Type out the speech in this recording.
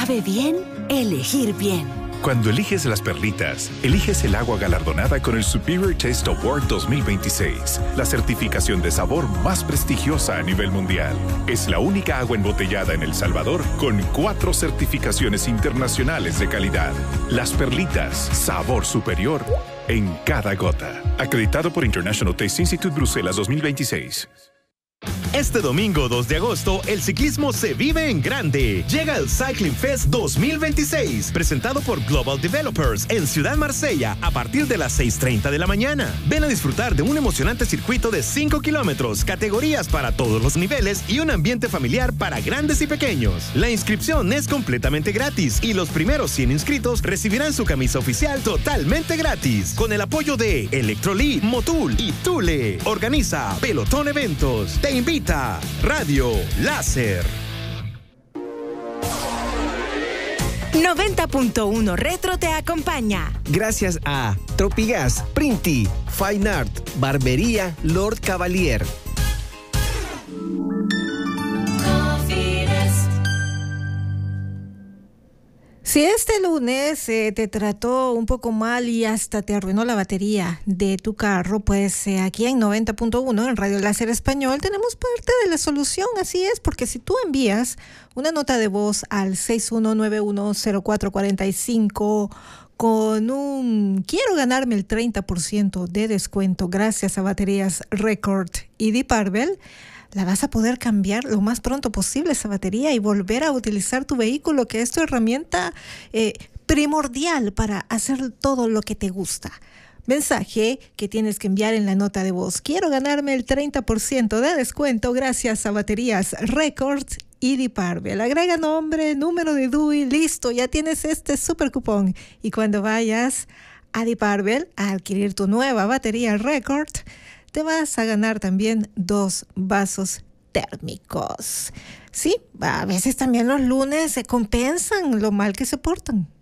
sabe bien elegir bien. Cuando eliges las perlitas, eliges el agua galardonada con el Superior Taste Award 2026, la certificación de sabor más prestigiosa a nivel mundial. Es la única agua embotellada en El Salvador con 4 certificaciones internacionales de calidad. Las perlitas, sabor superior en cada gota. Acreditado por International Taste Institute Bruselas 2026. Este domingo 2 de agosto, el ciclismo se vive en grande. Llega el Cycling Fest 2026, presentado por Global Developers en Ciudad Marsella a partir de las 6:30 de la mañana. Ven a disfrutar de un emocionante circuito de 5 kilómetros, categorías para todos los niveles y un ambiente familiar para grandes y pequeños. La inscripción es completamente gratis y los primeros 100 inscritos recibirán su camisa oficial totalmente gratis. Con el apoyo de Electrolit, Motul y Thule. Organiza Pelotón Eventos. Te invita Radio Láser. 90.1 Retro te acompaña. Gracias a Tropigas, Printi, Fine Art, Barbería Lord Cavalier. Si este lunes te trató un poco mal y hasta te arruinó la batería de tu carro, pues aquí en 90.1 en Radio Láser Español tenemos parte de la solución. Así es, porque si tú envías una nota de voz al 61910445 con un quiero ganarme el 30% de descuento gracias a Baterías Record y Deep Purple, la vas a poder cambiar lo más pronto posible esa batería y volver a utilizar tu vehículo, que es tu herramienta primordial para hacer todo lo que te gusta. Mensaje que tienes que enviar en la nota de voz. Quiero ganarme el 30% de descuento gracias a Baterías Records y Deep Purple. Agrega nombre, número de DUI, listo, ya tienes este super cupón. Y cuando vayas a Deep Purple a adquirir tu nueva batería Record, te vas a ganar también 2 vasos térmicos. Sí, a veces también los lunes se compensan lo mal que se portan.